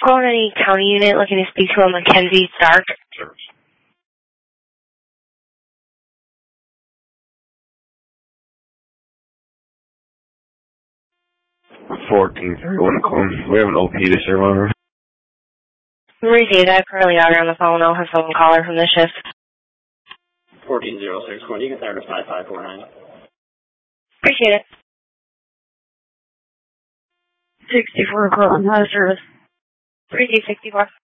Calling any county unit looking to speak to a Mackenzie Stark. Service. We have an OP to serve on her. Receive that. Currently out here on the phone. I'll have someone call her from the shift. 1406, you can start at 5549. Appreciate it. 64 calling, high service. 3D64.